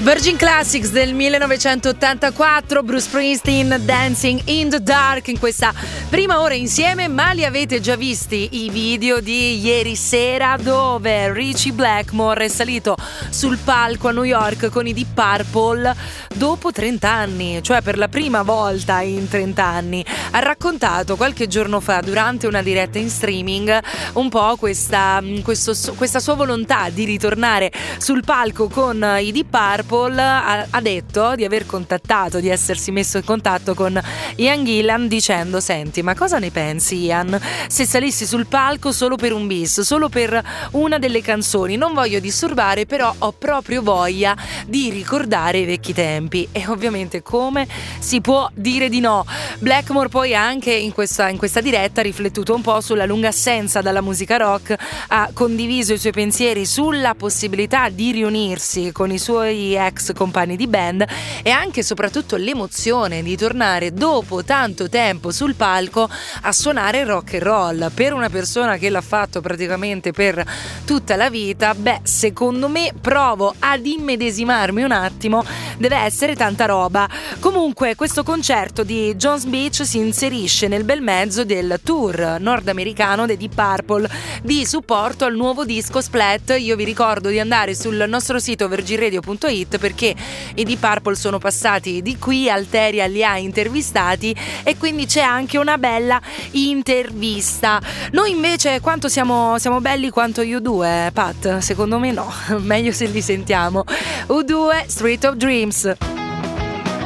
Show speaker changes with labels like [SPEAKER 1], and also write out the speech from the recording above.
[SPEAKER 1] Virgin Classics del 1984, Bruce Springsteen, Dancing in the Dark, in questa prima ora insieme, ma li avete già visti i video di ieri sera dove Ritchie Blackmore è salito sul palco a New York con i Deep Purple dopo 30 anni, cioè per la prima volta in 30 anni. Ha raccontato qualche giorno fa durante una diretta in streaming un po' questa sua volontà di ritornare sul palco con i Deep Purple. Ha detto di aver contattato, di essersi messo in contatto con Ian Gillan dicendo: senti, ma cosa ne pensi, Ian, se salissi sul palco solo per un bis, solo per una delle canzoni? Non voglio disturbare, però ho proprio voglia di ricordare i vecchi tempi. E ovviamente come si può dire di no? Blackmore poi anche in questa diretta ha riflettuto un po' sulla lunga assenza dalla musica rock, ha condiviso i suoi pensieri sulla possibilità di riunirsi con i suoi ex compagni di band e anche e soprattutto l'emozione di tornare dopo tanto tempo sul palco a suonare rock and roll. Per una persona che l'ha fatto praticamente per tutta la vita, secondo me, provo ad immedesimarmi un attimo, deve essere tanta roba. Comunque questo concerto di Jones Beach si inserisce nel bel mezzo del tour nordamericano dei Deep Purple di supporto al nuovo disco Splat. Io vi ricordo di andare sul nostro sito virginradio.it perché i Deep Purple sono passati di qui, Alteria li ha intervistati e quindi c'è anche una bella intervista. Noi invece quanto siamo belli quanto U2, Pat? Secondo me no, meglio se li sentiamo. U2, Street of Dreams.